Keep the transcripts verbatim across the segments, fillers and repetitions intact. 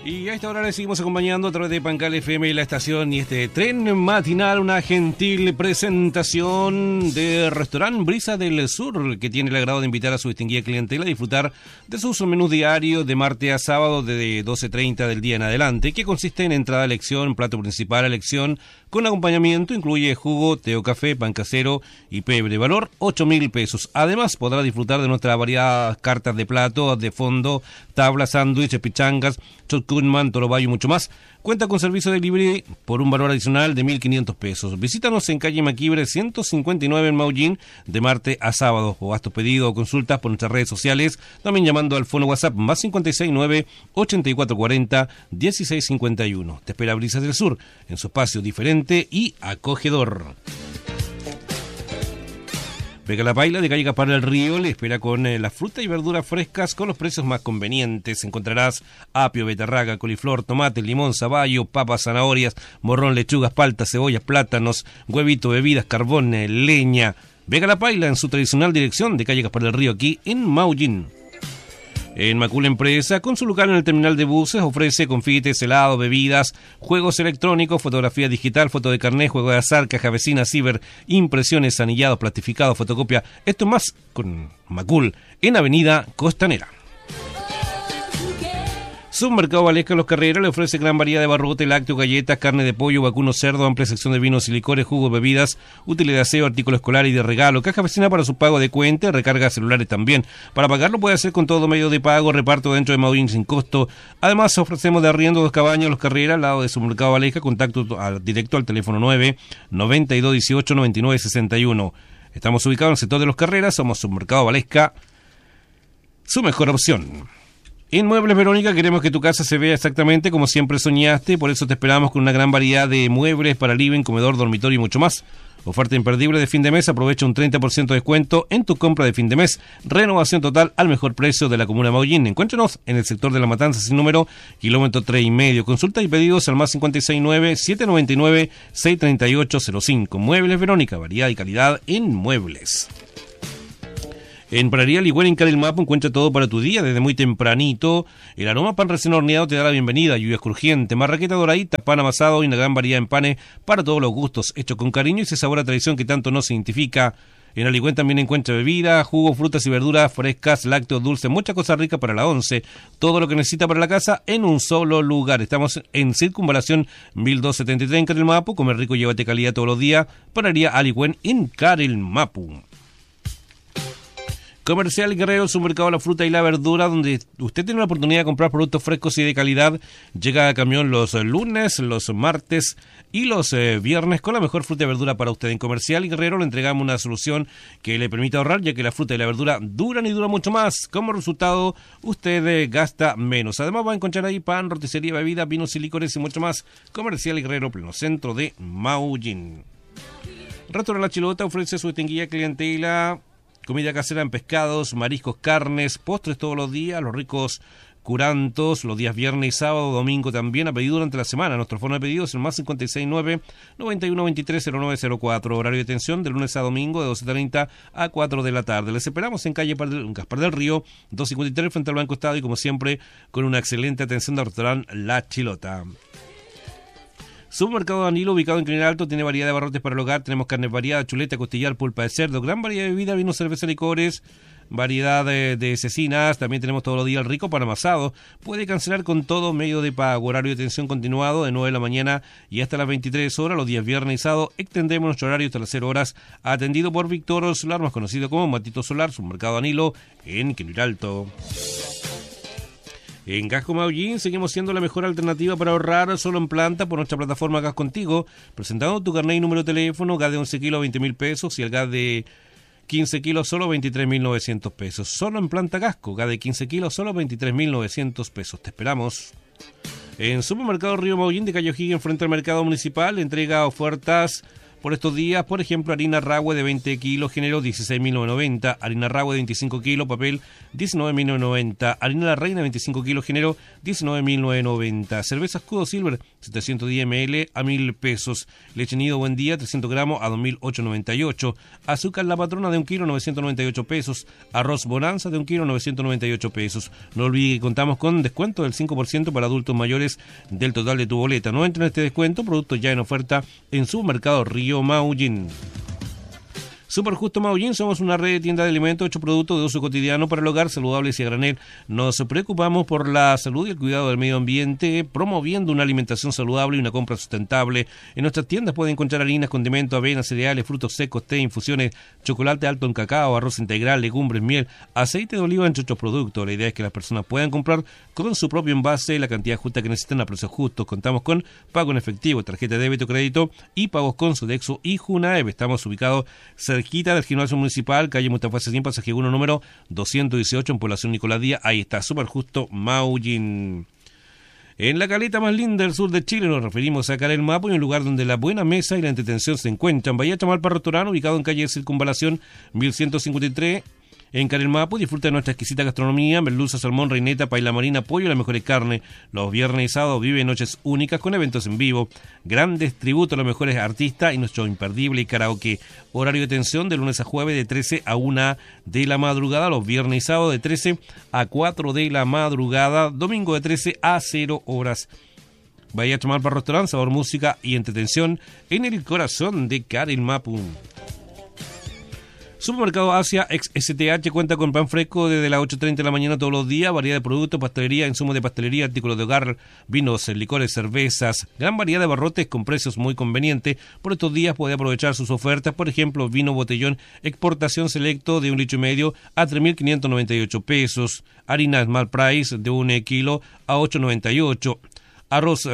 Y a esta hora le seguimos acompañando a través de Pancal F M y la estación y este tren matinal, una gentil presentación de Restaurant Brisa del Sur, que tiene el agrado de invitar a su distinguida clientela a disfrutar de sus menús diarios de martes a sábado de doce treinta del día en adelante, que consiste en entrada a elección, plato principal a elección, con acompañamiento, incluye jugo, té o café, pan casero y pebre, valor ocho mil pesos. Además podrá disfrutar de nuestras variadas cartas de plato, de fondo, tablas, sándwiches, pichangas, chotcunman, torobayo y mucho más. Cuenta con servicio de delivery por un valor adicional de mil quinientos pesos. Visítanos en calle Maquibre ciento cincuenta y nueve en Maullín de martes a sábado, o haz tus pedidos o consultas por nuestras redes sociales, también llamando al fono WhatsApp más cincuenta y seis nueve, ochenta y cuatro cuarenta, dieciséis cincuenta y uno. Te espera Brisas del Sur en su espacio diferente y acogedor. Vega la Paila de calle Gaspar del Río le espera con eh, las frutas y verduras frescas con los precios más convenientes. Encontrarás apio, betarraga, coliflor, tomate, limón, zapallo, papas, zanahorias, morrón, lechugas, paltas, cebollas, plátanos, huevito, bebidas, carbón, eh, leña. Vega la Paila en su tradicional dirección de calle Gaspar del Río, aquí en Maullín. En Macul Empresa, con su local en el terminal de buses, ofrece confites, helados, bebidas, juegos electrónicos, fotografía digital, foto de carnet, juego de azar, caja vecina, ciber, impresiones, anillados, plastificados, fotocopia. Esto más con Macul en Avenida Costanera. Supermercado Valesca Los Carreras le ofrece gran variedad de barrotes, lácteos, galletas, carne de pollo, vacuno, cerdo, amplia sección de vinos y licores, jugos, bebidas, útiles de aseo, artículos escolares y de regalo, caja vecina para su pago de cuenta, recarga celulares también. Para pagarlo puede hacer con todo medio de pago, reparto dentro de Maullín sin costo. Además ofrecemos de arriendo dos cabañas Los Carreras al lado de Supermercado Valesca, contacto al, directo al teléfono nueve, noventa y dos, dieciocho, noventa y nueve, sesenta y uno. Estamos ubicados en el sector de Los Carreras, somos Supermercado Valesca, su mejor opción. En Muebles Verónica queremos que tu casa se vea exactamente como siempre soñaste, por eso te esperamos con una gran variedad de muebles para living, comedor, dormitorio y mucho más. Oferta imperdible de fin de mes, aprovecha un treinta por ciento de descuento en tu compra de fin de mes. Renovación total al mejor precio de la comuna de Maullín. Encuéntranos en el sector de La Matanza sin número, kilómetro tres y medio. Consulta y pedidos al más cincuenta y seis nueve, siete noventa y nueve, seis treinta y ocho cero cinco. Muebles Verónica, variedad y calidad en muebles. En Panadería Ligüera en Caril Mapu encuentra todo para tu día desde muy tempranito. El aroma pan recién horneado te da la bienvenida. Lluvias crujiente, marraqueta doradita, pan amasado y una gran variedad en panes para todos los gustos, hecho con cariño y ese sabor a tradición que tanto nos identifica. En Aligüen también encuentra bebida, jugo, frutas y verduras frescas, lácteos, dulces, muchas cosas ricas para la once. Todo lo que necesita para la casa en un solo lugar. Estamos en Circunvalación mil doscientos setenta y tres en Caril Mapu. Comer rico, llévate calidad todos los días. Panadería Aligüen en Caril Mapu. Comercial Guerrero, su mercado de la fruta y la verdura, donde usted tiene la oportunidad de comprar productos frescos y de calidad. Llega a camión los lunes, los martes y los eh, viernes con la mejor fruta y verdura para usted. En Comercial Guerrero le entregamos una solución que le permite ahorrar, ya que la fruta y la verdura duran y duran mucho más. Como resultado, usted eh, gasta menos. Además va a encontrar ahí pan, roticería, bebida, vinos y licores y mucho más. Comercial Guerrero, pleno centro de Maullín. Restaurante La Chilota ofrece su distinguida clientela. Comida casera en pescados, mariscos, carnes, postres todos los días, los ricos curantos, los días viernes y sábado, domingo también, a pedido durante la semana. Nuestro fono de pedidos es el más cincuenta y seis nueve, noventa y uno veintitrés, cero nueve cero cuatro. Horario de atención de lunes a domingo de doce treinta a cuatro de la tarde. Les esperamos en calle Gaspar del Río, doscientos cincuenta y tres, frente al Banco Estado, y como siempre, con una excelente atención del restaurante La Chilota. Supermercado Danilo, ubicado en Crinal Alto, tiene variedad de barrotes para el hogar. Tenemos carnes variadas, chuleta, costillar, pulpa de cerdo, gran variedad de bebidas, vinos, cerveza, licores, variedad de, de cecinas. También tenemos todos los días el rico pan amasado. Puede cancelar con todo medio de pago. Horario de atención continuado de nueve de la mañana y hasta las veintitrés horas, los días viernes y sábado. Extendemos nuestro horario hasta las cero horas. Atendido por Víctor Solar, más conocido como Matito Solar, Supermercado Danilo en Crinal Alto. En Gasco Maullín seguimos siendo la mejor alternativa para ahorrar solo en planta por nuestra plataforma Gas Contigo, presentando tu carnet y número de teléfono. Gas de once kilos, veinte mil pesos, y el gas de quince kilos, solo veintitrés mil novecientos pesos. Solo en planta Gasco, gas de quince kilos, solo veintitrés mil novecientos pesos. Te esperamos. En Supermercado Río Maullín de Calle O'Higgins, frente al Mercado Municipal, entrega ofertas por estos días. Por ejemplo, harina Rahue de veinte kilos, género dieciséis mil novecientos noventa, harina Rahue de veinticinco kilos, papel diecinueve mil novecientos noventa, harina La Reina de veinticinco kilos, género diecinueve mil novecientos noventa, cerveza Escudo Silver setecientos diez mililitros a mil pesos, leche nido Buen Día trescientos gramos a dos mil ochocientos noventa y ocho, azúcar La Patrona de un kilo novecientos noventa y ocho pesos, arroz Bonanza de un kilo novecientos noventa y ocho pesos. No olvide que contamos con descuento del cinco por ciento para adultos mayores del total de tu boleta. No entra en este descuento, productos ya en oferta en Supermercado Río Maullín. Super Justo Maullín, somos una red de tiendas de alimentos, ocho productos de uso cotidiano para el hogar, saludables y a granel. Nos preocupamos por la salud y el cuidado del medio ambiente, promoviendo una alimentación saludable y una compra sustentable. En nuestras tiendas pueden encontrar harinas, condimentos, avenas, cereales, frutos secos, té, infusiones, chocolate alto en cacao, arroz integral, legumbres, miel, aceite de oliva, entre otros productos. La idea es que las personas puedan comprar con su propio envase la cantidad justa que necesitan a precios justos. Contamos con pago en efectivo, tarjeta de débito, crédito y pagos con Sodexo y Junaev. Estamos ubicados cerca del gimnasio municipal, calle Mustafa cien, pasaje uno, número doscientos dieciocho, en población Nicolás Díaz. Ahí está, Super Justo Maullín. En la caleta más linda del sur de Chile nos referimos a Carelmapo, un lugar donde la buena mesa y la entretención se encuentran. Bahía Chamalpa Restaurante, ubicado en calle Circunvalación mil ciento cincuenta y tres. En Carelmapo disfruta de nuestra exquisita gastronomía, merluza, salmón, reineta, paella marina, pollo y las mejores carnes. Los viernes y sábados vive noches únicas con eventos en vivo, grandes tributos a los mejores artistas y nuestro imperdible karaoke. Horario de atención de lunes a jueves de trece a una de la madrugada, los viernes y sábados de trece a cuatro de la madrugada, domingo de trece a cero horas. Vaya a tomar para restaurante, sabor, música y entretención en el corazón de Carelmapo. Supermercado Asia ex S T H cuenta con pan fresco desde las ocho treinta de la mañana todos los días, variedad de productos, pastelería, insumos de pastelería, artículos de hogar, vinos, licores, cervezas, gran variedad de barrotes con precios muy convenientes. Por estos días puede aprovechar sus ofertas, por ejemplo, vino botellón exportación selecto de un litro y medio a tres mil quinientos noventa y ocho pesos, harina Small Price de un kilo a ocho noventa y ocho, arroz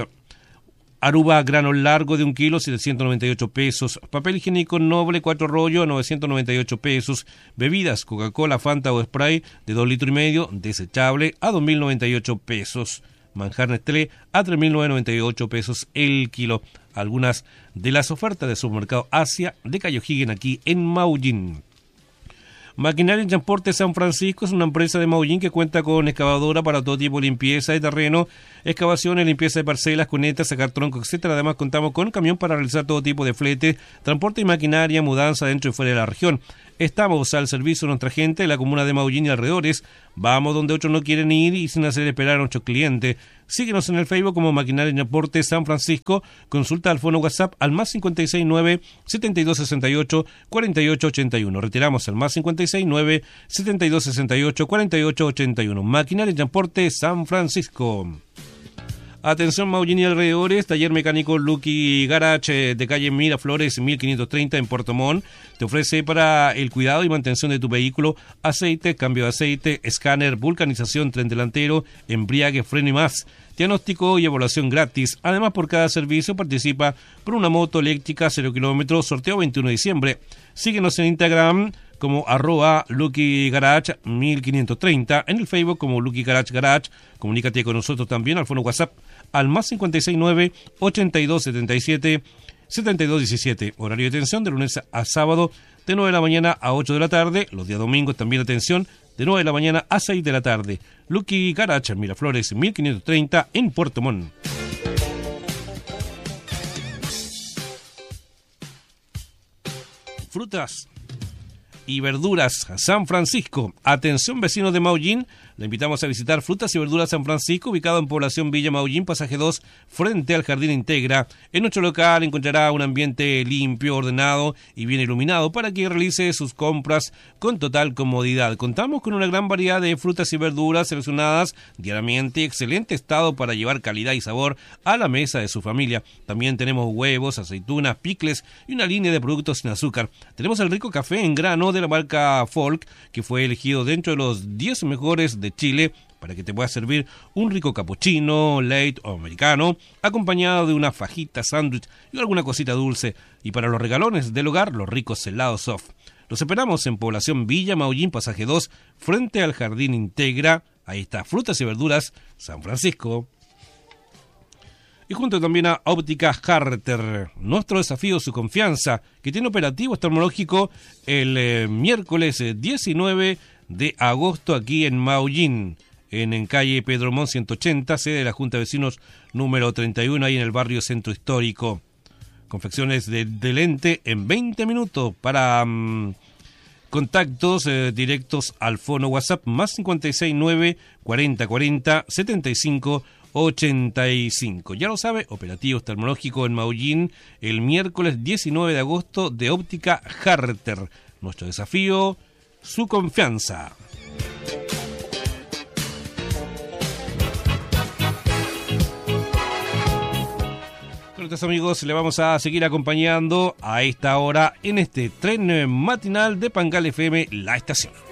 Aruba grano largo de un kilo, setecientos noventa y ocho pesos. Papel higiénico noble, cuatro rollos, novecientos noventa y ocho pesos. Bebidas, Coca-Cola, Fanta o Sprite de dos litros y medio, desechable, a dos mil noventa y ocho pesos. Manjar Nestlé a tres mil novecientos noventa y ocho pesos el kilo. Algunas de las ofertas de Supermercado Asia de Cayo Higgin aquí en Maullín. Maquinaria y Transporte San Francisco es una empresa de Maullín que cuenta con excavadora para todo tipo de limpieza de terreno, excavaciones, limpieza de parcelas, cunetas, sacar tronco, etcétera. Además contamos con camión para realizar todo tipo de flete, transporte y maquinaria, mudanza dentro y fuera de la región. Estamos al servicio de nuestra gente de la comuna de Maullín y alrededores. Vamos donde otros no quieren ir y sin hacer esperar a nuestros clientes. Síguenos en el Facebook como Maquinaria y Transporte San Francisco. Consulta al fono WhatsApp al más cinco seis nueve, siete dos seis ocho, cuatro ocho ocho uno. Retiramos al más cinco seis nueve, siete dos seis ocho, cuatro ocho ocho uno. Maquinaria y Transporte San Francisco. Atención Maullín y alrededores, taller mecánico Lucky Garage de calle Miraflores mil quinientos treinta en Puerto Montt. Te ofrece para el cuidado y mantención de tu vehículo aceite, cambio de aceite, escáner, vulcanización, tren delantero, embriague, freno y más. Diagnóstico y evaluación gratis. Además, por cada servicio participa por una moto eléctrica cero kilómetros, sorteo veintiuno de diciembre. Síguenos en Instagram como arroba Lucky Garage mil quinientos treinta, en el Facebook como Lucky Garage Garage. Comunícate con nosotros también al fono WhatsApp al más cinco seis nueve, ocho dos siete siete, siete dos uno siete. Horario de atención de lunes a sábado de nueve de la mañana a ocho de la tarde. Los días domingos también atención de nueve de la mañana a seis de la tarde. Lucky Garage Miraflores mil quinientos treinta en Puerto Montt. Frutas y verduras San Francisco. Atención vecinos de Maullín, le invitamos a visitar Frutas y Verduras San Francisco, ubicado en población Villa Maullín, pasaje dos, frente al Jardín Integra. En nuestro local encontrará un ambiente limpio, ordenado y bien iluminado para que realice sus compras con total comodidad. Contamos con una gran variedad de frutas y verduras seleccionadas diariamente, excelente estado para llevar calidad y sabor a la mesa de su familia. También tenemos huevos, aceitunas, picles y una línea de productos sin azúcar. Tenemos el rico café en grano de la marca Folk, que fue elegido dentro de los diez mejores de Chile, para que te pueda servir un rico cappuccino, late o americano, acompañado de una fajita, sándwich y alguna cosita dulce. Y para los regalones del hogar, los ricos helados soft. Los esperamos en población Villa Maullín, pasaje dos, frente al Jardín Integra. Ahí está, Frutas y Verduras San Francisco. Y junto también a Óptica Harter. Nuestro desafío, su confianza, que tiene operativo oftalmológico el eh, miércoles eh, diecinueve de agosto aquí en Maullín, en, en calle Pedro Montt ciento ochenta, sede de la Junta de Vecinos número treinta y uno, ahí en el barrio Centro Histórico. Confecciones de, de lente en veinte minutos para um, contactos eh, directos al fono WhatsApp más cincuenta y seis nueve cuarenta cuarenta setenta y cinco ochenta y cinco. Ya lo sabe, operativo oftalmológico en Maullín el miércoles diecinueve de agosto de Óptica Harter. Nuestro desafío, su confianza. Bueno, amigos, le vamos a seguir acompañando a esta hora en este tren matinal de Pangal F M, La Estación.